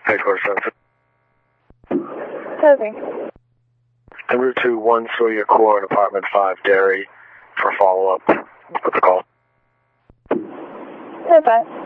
Headquarters 7. Copy. En route to 1 Sawyer Court, apartment 5, Derry, for follow-up. What's the call? Okay.